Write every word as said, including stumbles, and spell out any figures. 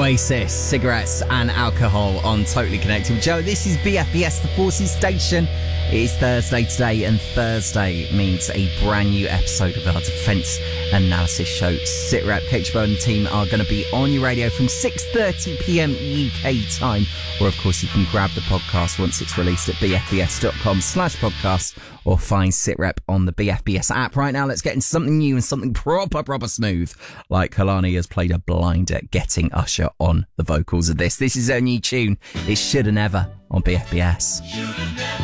Oasis, cigarettes and alcohol on Totally Connected. Joe, this is B F B S, the Forces Station. It is Thursday today, and Thursday means a brand new episode of our defence analysis show. SitRep, Kate Chabot and the team are going to be on your radio from six thirty p m U K time. Or, of course, you can grab the podcast once it's released at bfbs.com slash podcast or find SitRep on the B F B S app. Right now, let's get into something new and something proper, proper smooth. Like Kalani has played a blinder getting Usher on the vocals of this. This is her new tune. It Shoulda Never on B F B S.